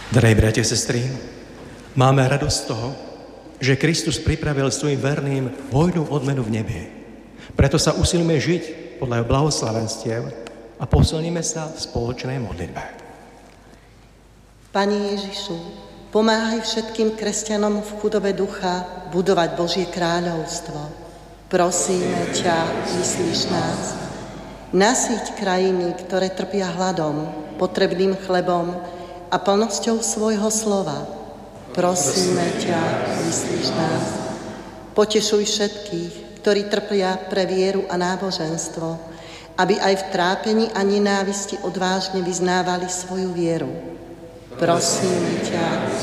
Drahí bratia, sestry, máme radosť z toho, že Kristus pripravil svojim verným hojnú odmenu v nebi. Preto sa usilíme žiť podľa jeho blahoslavenstiev a posilníme sa v spoločnej modlitbe. Pane Ježišu, pomáhaj všetkým kresťanom v chudobe ducha budovať Božie kráľovstvo. Prosíme ťa, vyslíš nás. Nasýť krajiny, ktoré trpia hladom, potrebným chlebom a plnosťou svojho slova. Prosíme ťa, vyslíš nás. Potešuj všetkých, ktorí trpia pre vieru a náboženstvo, aby aj v trápení a nenávisti odvážne vyznávali svoju vieru. Prosíme ťa.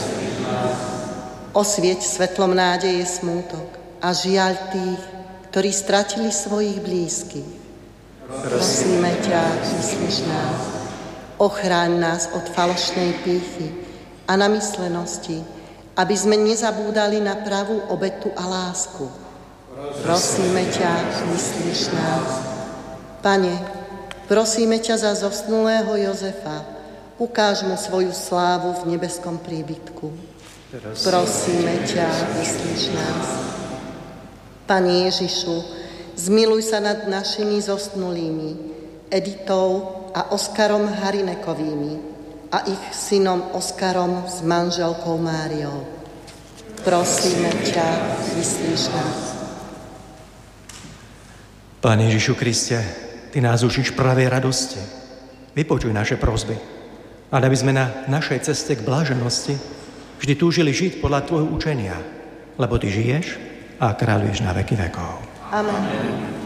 Osvieť svetlom nádeje smútok a žiaľ tých, ktorí stratili svojich blízkych. Prosíme ťa, vyslíš nás. Ochráň nás od falošnej pýchy a namyslenosti, aby sme nezabúdali na pravú obetu a lásku. Prosíme ťa, vyslíš nás. Pane, prosíme ťa za zosnulého Jozefa, ukáž mu svoju slávu v nebeskom príbytku. Prosíme ťa, vyslíš nás. Pane Ježišu, zmiluj sa nad našimi zosnulými, Editou a Oskarom Harinekovými a ich synom Oskarom s manželkou Máriou. Prosíme ťa, vyslíš nás. Pane Ježišu Kriste, Ty nás učíš pravej radosti. Vypočuj naše prosby, a aby sme na našej ceste k bláženosti vždy túžili žiť podľa Tvojho učenia, lebo Ty žiješ a kráľuješ na veky vekov. Amen.